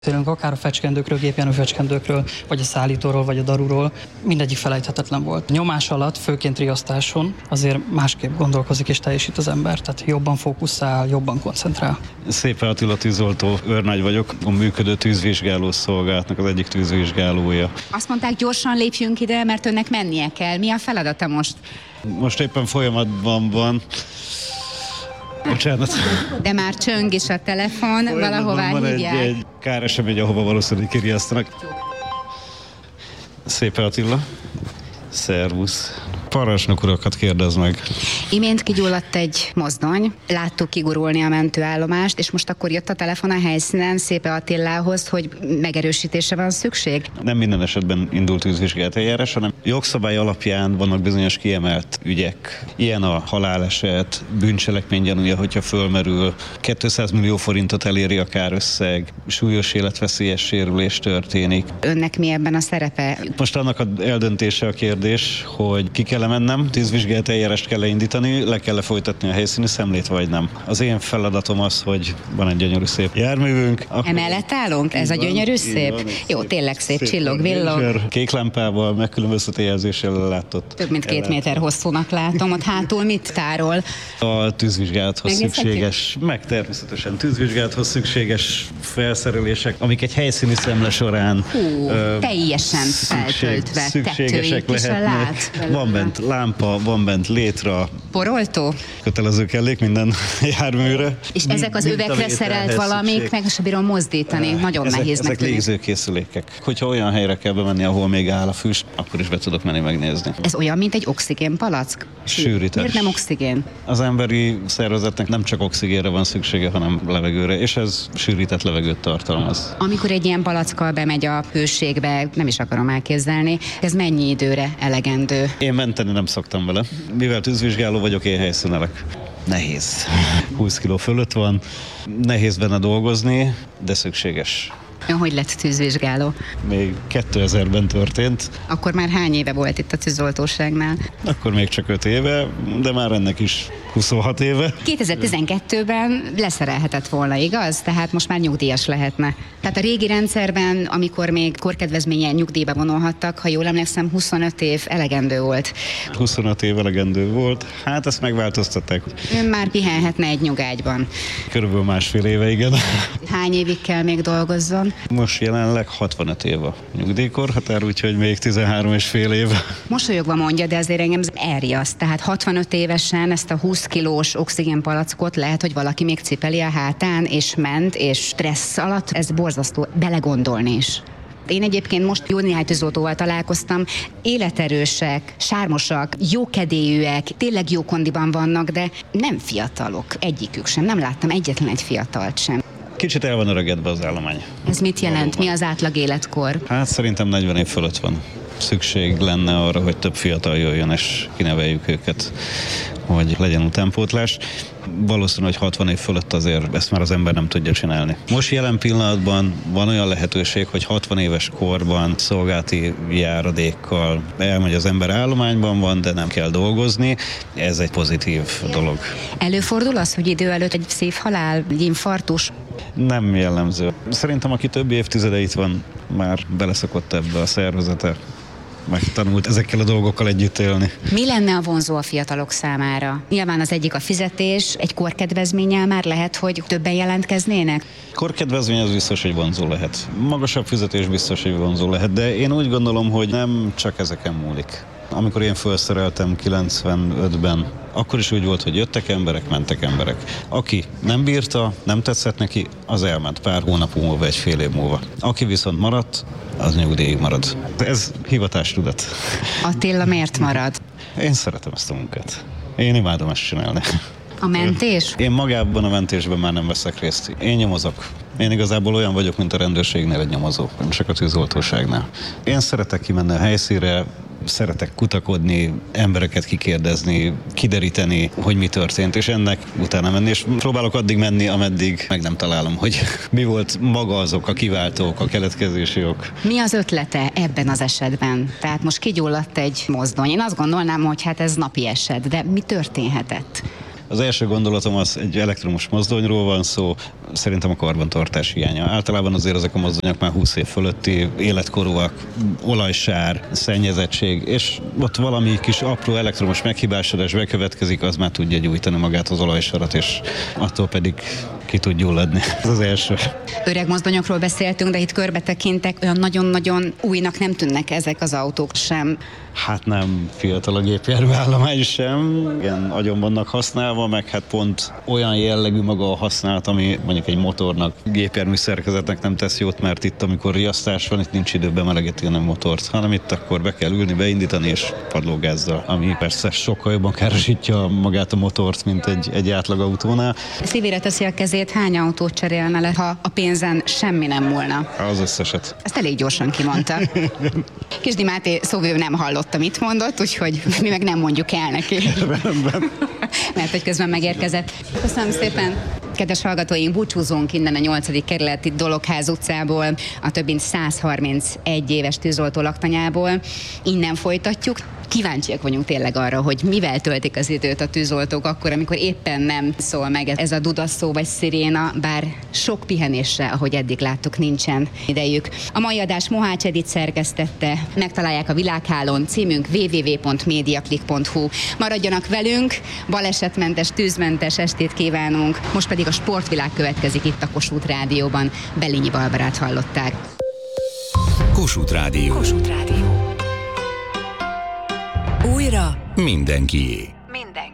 Beszélünk akár a fecskendőkről, gépjármű fecskendőkről, vagy a szállítóról, vagy a daruról, mindegyik felejthetetlen volt. Nyomás alatt, főként riasztáson azért másképp gondolkozik és teljesít az ember, tehát jobban fókuszál, jobban koncentrál. Szépe Attila tűzoltó őrnagy vagyok, a működő tűzvizsgáló szolgálatnak az egyik tűzvizsgálója. Azt mondták, gyorsan lépjünk ide, mert önnek mennie kell. Mi a feladata most? Most éppen folyamatban van. Bocsánat. De már csöng is a telefon, valahová van hívják. egy káresemény, ahova valószínűleg kiriasztanak. Szépe Attila. Szervusz. Parancsnok urakat kérdezd meg. Imént kigyulladt egy mozdony, láttuk kigurulni a mentőállomást, és most akkor jött a telefon a helyszínen Szépe Attilához, hogy megerősítése van szükség? Nem minden esetben indult tűzvizsgálat eljárás, hanem jogszabály alapján vannak bizonyos kiemelt ügyek. Ilyen a haláleset, bűncselekmény gyanúja, hogyha fölmerül, 200 millió forintot eléri a kárösszeg, súlyos életveszélyes sérülés történik. Önnek mi ebben a szerepe? Most annak a eldöntése a kérdés, hogy ki kell mennem, tűzvizsgálat eljárást kell indítani, le kell folytatni a helyszíni szemlét, vagy nem. Az én feladatom az, hogy van egy gyönyörű szép járművünk. Emellett állunk? Ez a gyönyörű szép? Van, Jó, tényleg szép, csillog, villog. Kék lámpával, megkülönböztető jelzéssel látott. Több mint 2 méter hosszúnak látom, ott hátul mit tárol? A tűzvizsgálathoz Megnézhetjük? szükséges, meg természetesen tűzvizsgálathoz szükséges felszerelések, amik egy helyszíni szemle során teljesen feltöltve, szükségesek tetőik is lehetnek. lát. Van bent lámpa, van bent létra, Poroltó? kötelező kellék minden járműre. És ezek az övekre szerelt valamik, meg se bírom mozdítani, nagyon nehéznek Ezek tűnik. légzőkészülékek. Hogyha olyan helyre kell bemenni, ahol még áll a füst, akkor is be tudok menni megnézni. Ez olyan, mint egy oxigénpalack? Sűrített. Miért nem oxigén? Az emberi szervezetnek nem csak oxigénre van szüksége, hanem levegőre, és ez sűrített levegőt tartalmaz. Amikor egy ilyen palackkal bemegy a hőségbe, nem is akarom elképzelni, ez mennyi időre elegendő? Én menteni nem szoktam vele. Mivel tűzvizsgáló vagyok, én helyszínelek. Nehéz. 20 kiló fölött van, nehéz benne dolgozni, de szükséges. Ön hogy lett tűzvizsgáló? Még 2000-ben történt, Akkor már hány éve volt itt a tűzoltóságnál? akkor még csak 5 éve, de már ennek is 26 éve. 2012-ben leszerelhetett volna, igaz? Tehát most már nyugdíjas lehetne. Tehát a régi rendszerben, amikor még korkedvezményen nyugdíjba vonulhattak, ha jól emlékszem, 25 év elegendő volt. 25 év elegendő volt, hát ezt megváltoztatták. Ön már pihenhetne egy nyugágyban. Körülbelül másfél éve, igen. Hány évig kell még dolgozzon? Most jelenleg 65 év a nyugdíjkorhatár, úgyhogy még 13 és fél év. Mosolyogva mondja, de azért engem elriaszt. Tehát 65 évesen ezt a 20 kilós oxigénpalackot lehet, hogy valaki még cipeli a hátán, és ment, és stressz alatt. Ez borzasztó belegondolni is. Én egyébként most jó néhány tűzoltóval találkoztam, életerősek, sármosak, jókedélyűek, tényleg jó kondiban vannak, de nem fiatalok, egyikük sem. Nem láttam egyetlen egy fiatalt sem. Kicsit el van öregedve az állomány. Ez mit jelent? Mi az átlag életkor? Hát szerintem 40 év fölött van. Szükség lenne arra, hogy több fiatal jöjjön, és kineveljük őket, hogy legyen utánpótlás. Valószínű, hogy 60 év fölött azért ezt már az ember nem tudja csinálni. Most jelen pillanatban van olyan lehetőség, hogy 60 éves korban szolgálati járadékkal elmegy az ember, állományban van, de nem kell dolgozni. Ez egy pozitív dolog. Előfordul az, hogy idő előtt egy szívhalál, egy infarktus? Nem jellemző. Szerintem, aki több évtizede itt van, már beleszokott ebbe a szervezete, megtanult ezekkel a dolgokkal együtt élni. Mi lenne a vonzó a fiatalok számára? Nyilván az egyik a fizetés, egy korkedvezménnyel már lehet, hogy többen jelentkeznének? Korkedvezmény az biztos, hogy vonzó lehet. Magasabb fizetés biztos, hogy vonzó lehet, de én úgy gondolom, hogy nem csak ezeken múlik. Amikor én felszereltem 95-ben, akkor is úgy volt, hogy jöttek emberek, mentek emberek. Aki nem bírta, nem tetszett neki, az elment pár hónap múlva, egy fél év múlva. Aki viszont maradt, az nyugdíjig marad. Ez hivatástudat. Attila miért marad? Én szeretem ezt a munkát. Én imádom ezt csinálni. A mentés? Én magában a mentésben már nem veszek részt. Én nyomozok. Én igazából olyan vagyok, mint a rendőrségnél egy nyomozó, nem csak a tűzoltóságnál. Én szeretek kimenni a helyszínre, szeretek kutakodni, embereket kikérdezni, kideríteni, hogy mi történt, és ennek utána menni, és próbálok addig menni, ameddig meg nem találom, hogy mi volt maga azok a kiváltók, a keletkezési ok. Mi az ötlete ebben az esetben? Tehát most kigyulladt egy mozdony. Én azt gondolnám, hogy hát ez napi eset, de mi történhetett? Az első gondolatom az, egy elektromos mozdonyról van szó, szerintem a karbantartás hiánya. Általában azért ezek a mozdonyok már 20 év fölötti, életkorúak, olajsár, szennyezettség, és ott valami kis apró elektromos meghibásodás bekövetkezik, az már tudja gyújtani magát az olajsarat, és attól pedig ki tud gyulladni. Ez az első. Öreg mozdonyokról beszéltünk, de itt körbe tekintek, olyan nagyon-nagyon újnak nem tűnnek ezek az autók sem. Hát nem fiatal a gépjárműállomány sem. Igen, nagyon vannak használva, meg hát pont olyan jellegű maga a használat, ami mondjuk egy motornak, gépjármű szerkezetnek nem tesz jót, mert itt, amikor riasztás van, itt nincs idő bemelegíteni a motort, hanem itt akkor be kell ülni, beindítani és padlógázzal, ami persze sokkal jobban károsítja magát a motort, mint egy átlag autónál. Szívére teszi a kezét, hány autót cserélne le, ha a pénzen semmi nem múlna? Az összeset. Ezt elég gyorsan kimondta. Kisdi Máté szóvivő nem hallotta, mit mondott, úgyhogy mi meg nem mondjuk el neki. Mert hogy közben megérkezett. Köszönöm szépen! Kedves hallgatóink, búcsúzunk innen a 8. kerületi Dologház utcából, a több mint 131 éves tűzoltó laktanyából. Innen folytatjuk. Kíváncsiak vagyunk tényleg arra, hogy mivel töltik az időt a tűzoltók akkor, amikor éppen nem szól meg ez a dudaszó vagy sziréna, bár sok pihenésre, ahogy eddig láttuk, nincsen idejük. A mai adás Mohács Edit szerkesztette, megtalálják a világhálón, címünk www.mediaclick.hu. Maradjanak velünk, balesetmentes, tűzmentes estét kívánunk. Most pedig a sportvilág következik itt a Kossuth Rádióban. Belinyi Barbarát hallották. Kossuth Rádió. Kossuth Rádió. Újra Mindenkié. mindenki.